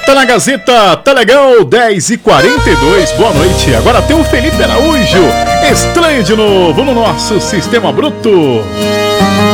Tá na Gazeta, tá legal, 10h42, boa noite. Agora tem o Felipe Araújo, Estranho de Novo no nosso Sistema Bruto.